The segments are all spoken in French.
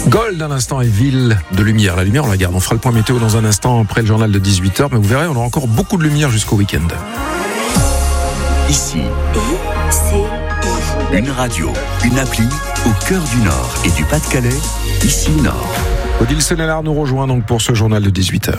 Gold à l'instant et ville de lumière. La lumière, on la garde. On fera le point météo dans un instant après le journal de 18h. Mais vous verrez, on aura encore beaucoup de lumière jusqu'au week-end. Ici, une radio, une appli au cœur du Nord et du Pas-de-Calais. Ici Nord. Odile Senelard nous rejoint donc pour ce journal de 18h.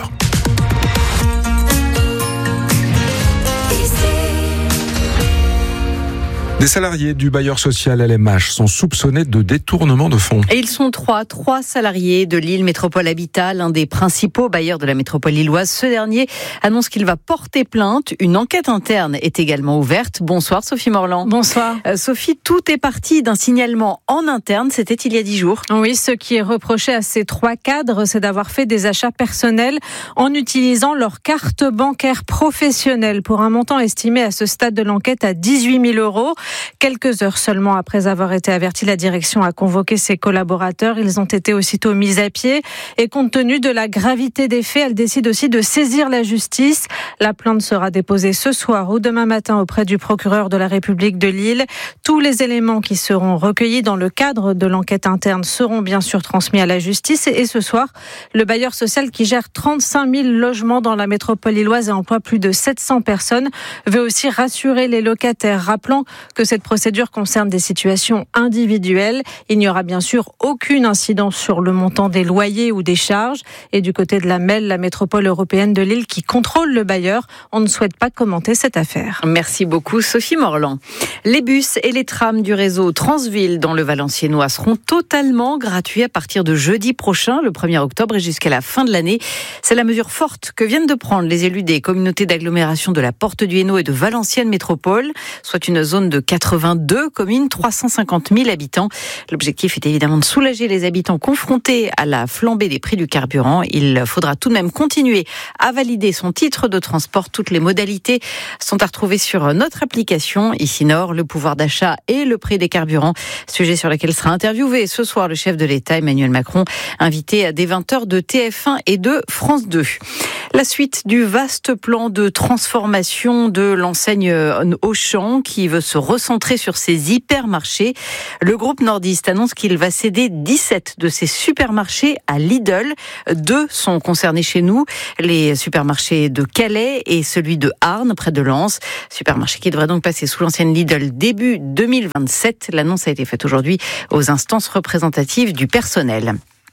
Des salariés du bailleur social LMH sont soupçonnés de détournement de fonds. Et ils sont trois salariés de Lille Métropole Habitat, l'un des principaux bailleurs de la métropole lilloise. Ce dernier annonce qu'il va porter plainte. Une enquête interne est également ouverte. Bonsoir Sophie Morland. Bonsoir. Sophie, tout est parti d'un signalement en interne. C'était il y a 10 jours. Oui, ce qui est reproché à ces trois cadres, c'est d'avoir fait des achats personnels en utilisant leur carte bancaire professionnelle pour un montant estimé à ce stade de l'enquête à 18 000 €. Quelques heures seulement après avoir été avertis, la direction a convoqué ses collaborateurs. Ils ont été aussitôt mis à pied et compte tenu de la gravité des faits, elle décide aussi de saisir la justice. La plainte sera déposée ce soir ou demain matin auprès du procureur de la République de Lille. Tous les éléments qui seront recueillis dans le cadre de l'enquête interne seront bien sûr transmis à la justice. Et ce soir, le bailleur social qui gère 35 000 logements dans la métropole lilloise et emploie plus de 700 personnes veut aussi rassurer les locataires, rappelant que cette procédure concerne des situations individuelles. Il n'y aura bien sûr aucune incidence sur le montant des loyers ou des charges. Et du côté de la MEL, la métropole européenne de Lille qui contrôle le bailleur, on ne souhaite pas commenter cette affaire. Merci beaucoup Sophie Morland. Les bus et les trams du réseau Transville dans le Valenciennois seront totalement gratuits à partir de jeudi prochain, le 1er octobre et jusqu'à la fin de l'année. C'est la mesure forte que viennent de prendre les élus des communautés d'agglomération de la Porte du Hainaut et de Valenciennes Métropole, soit une zone de 82 communes, 350 000 habitants. L'objectif est évidemment de soulager les habitants confrontés à la flambée des prix du carburant. Il faudra tout de même continuer à valider son titre de transport. Toutes les modalités sont à retrouver sur notre application Ici Nord, le pouvoir d'achat et le prix des carburants. Sujet sur lequel sera interviewé ce soir le chef de l'État Emmanuel Macron, invité dès 20h de TF1 et de France 2. La suite du vaste plan de transformation de l'enseigne Auchan qui veut se recentrer sur ses hypermarchés. Le groupe nordiste annonce qu'il va céder 17 de ses supermarchés à Lidl. 2 sont concernés chez nous, les supermarchés de Calais et celui de Arnes, près de Lens. Supermarché qui devrait donc passer sous l'ancienne Lidl début 2027. L'annonce a été faite aujourd'hui aux instances représentatives du personnel.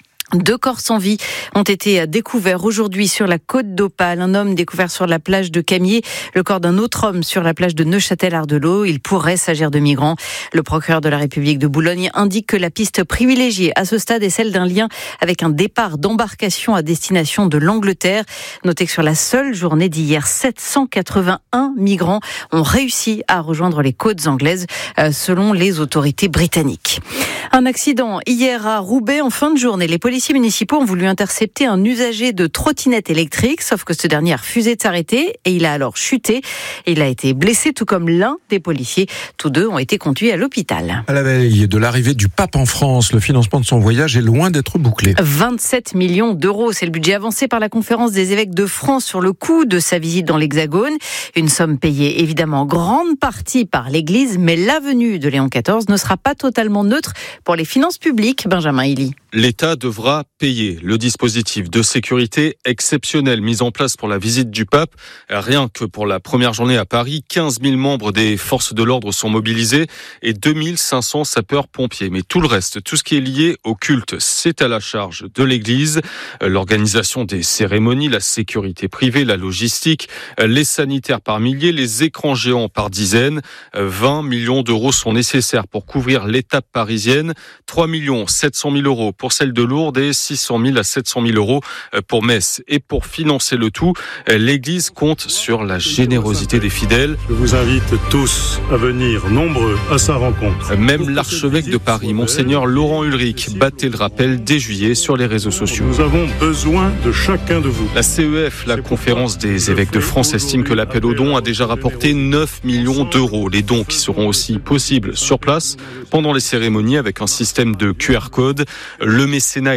2 corps sans vie ont été découverts aujourd'hui sur la côte d'Opale. Un homme découvert sur la plage de Camier, le corps d'un autre homme sur la plage de Neuchâtel-Ardelot. Il pourrait s'agir de migrants. Le procureur de la République de Boulogne indique que la piste privilégiée à ce stade est celle d'un lien avec un départ d'embarcation à destination de l'Angleterre. Notez que sur la seule journée d'hier, 781 migrants ont réussi à rejoindre les côtes anglaises, selon les autorités britanniques. Un accident hier à Roubaix en fin de journée. Les policiers municipaux ont voulu intercepter un usager de trottinette électrique, sauf que ce dernier a refusé de s'arrêter et il a alors chuté. Il a été blessé, tout comme l'un des policiers. Tous 2 ont été conduits à l'hôpital. À la veille de l'arrivée du pape en France, le financement de son voyage est loin d'être bouclé. 27 millions d'euros, c'est le budget avancé par la conférence des évêques de France sur le coût de sa visite dans l'Hexagone. Une somme payée évidemment en grande partie par l'Église, mais la venue de Léon XIV ne sera pas totalement neutre pour les finances publiques. Benjamin Hilly. L'État devra payer le dispositif de sécurité exceptionnel mis en place pour la visite du pape. Rien que pour la première journée à Paris, 15 000 membres des forces de l'ordre sont mobilisés et 2 500 sapeurs-pompiers. Mais tout le reste, tout ce qui est lié au culte, c'est à la charge de l'Église. L'organisation des cérémonies, la sécurité privée, la logistique, les sanitaires par milliers, les écrans géants par dizaines. 20 millions d'euros sont nécessaires pour couvrir l'étape parisienne. 3 700 000 euros pour celle de Lourdes et 600 000 à 700 000 euros pour Metz. Et pour financer le tout, l'Église compte sur la générosité des fidèles. Je vous invite tous à venir nombreux à sa rencontre. Même l'archevêque de Paris, Monseigneur Laurent Ulrich, battait le rappel dès juillet sur les réseaux sociaux. Nous avons besoin de chacun de vous. La CEF, la conférence des évêques de France, estime que l'appel aux dons a déjà rapporté 9 millions d'euros. Les dons qui seront aussi possibles sur place pendant les cérémonies avec un système de QR code. Le mécénat et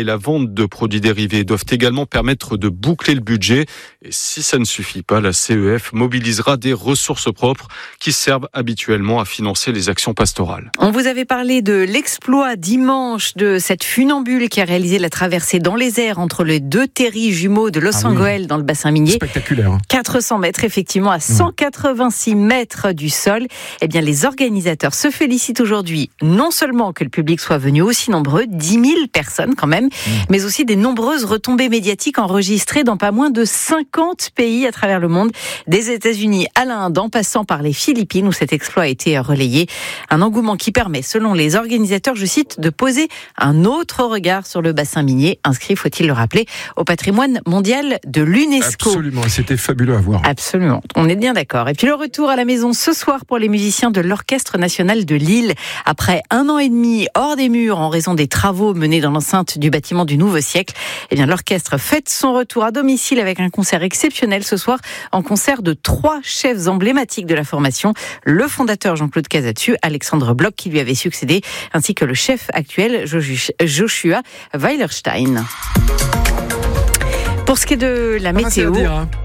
la vente de produits dérivés doivent également permettre de boucler le budget. Et si ça ne suffit pas, la CEF mobilisera des ressources propres qui servent habituellement à financer les actions pastorales. On vous avait parlé de l'exploit dimanche de cette funambule qui a réalisé la traversée dans les airs entre les deux terris jumeaux de Los Angeles dans le bassin minier. Spectaculaire. 400 mètres, effectivement, à 186 mètres du sol. Eh bien, les organisateurs se félicitent aujourd'hui, non seulement que le public soit venu aussi nombreux, 10 000 personnes quand même, mais aussi des nombreuses retombées médiatiques enregistrées dans pas moins de 50 pays à travers le monde, des États-Unis à l'Inde, en passant par les Philippines où cet exploit a été relayé. Un engouement qui permet, selon les organisateurs, je cite, de poser un autre regard sur le bassin minier, inscrit, faut-il le rappeler, au patrimoine mondial de l'UNESCO. Absolument, et c'était fabuleux à voir. Absolument, on est bien d'accord. Et puis le retour à la maison ce soir pour les musiciens de l'Orchestre national de Lille. Après 1 an et demi hors des murs en raison des travaux menés dans l'enceinte du bâtiment du Nouveau Siècle, eh bien l'orchestre fête son retour à domicile avec un concert exceptionnel ce soir, en concert de 3 chefs emblématiques de la formation, le fondateur Jean-Claude Casatsu, Alexandre Bloch qui lui avait succédé, ainsi que le chef actuel Joshua Weilerstein. Pour ce qui est de la météo... Pardon ?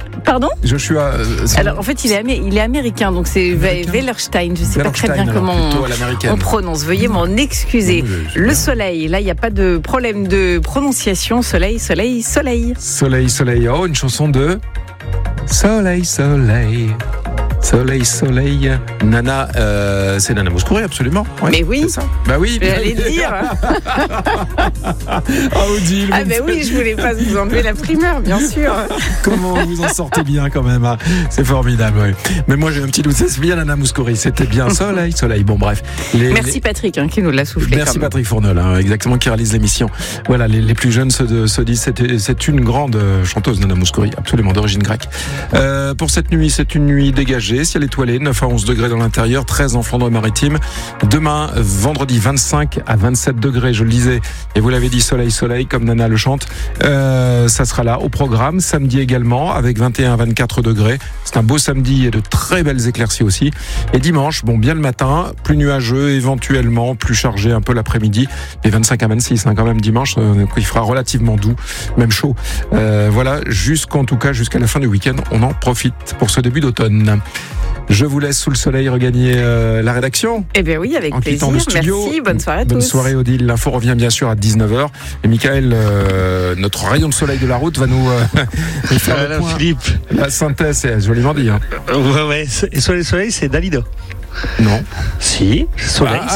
Joshua. Alors en fait, il est américain, donc c'est Weilerstein. Je ne sais pas très bien comment on prononce. Veuillez m'en excuser. Le soleil, là, il n'y a pas de problème de prononciation. Soleil, soleil, soleil. Soleil, soleil. Oh, une chanson de Soleil, soleil. Soleil, soleil. Nana, c'est Nana Mouskouri, absolument. Ouais, mais oui. C'est ça. Bah oui. J'allais le dire. Odile. Ah ben oui, je voulais pas vous enlever la primeur, bien sûr. Comment vous en sortez bien quand même, hein. C'est formidable. Oui. Mais moi j'ai un petit doute, c'est bien Nana Mouskouri, c'était bien Soleil, soleil. Bon bref. Merci Patrick qui nous l'a soufflé. Merci Patrick Fournol, exactement, qui réalise l'émission. Voilà, les plus jeunes se disent c'est une grande chanteuse, Nana Mouskouri, absolument d'origine grecque. Pour cette nuit, c'est une nuit dégagée. Ciel étoilé, 9 à 11 degrés dans l'intérieur, 13 en Flandre-Maritime. Demain, vendredi, 25 à 27 degrés, je le disais, et vous l'avez dit, soleil, soleil, comme Nana le chante. Ça sera là au programme. Samedi également, avec 21 à 24 degrés. C'est un beau samedi et de très belles éclaircies aussi. Et dimanche, bon, bien le matin, plus nuageux, éventuellement plus chargé un peu l'après-midi, et 25 à 26, quand même dimanche, il fera relativement doux, même chaud. Voilà, jusqu'à la fin du week-end, on en profite pour ce début d'automne. Je vous laisse sous le soleil regagner la rédaction. Eh bien oui, avec plaisir. Merci, bonne soirée à tous. Bonne soirée Odile. L'info revient bien sûr à 19h. Et Michael, notre rayon de soleil de la route, va nous faire le point. Philippe. La synthèse, c'est joliment dit. Ouais. Et soleil, c'est Dalida. Non. Si, soleil.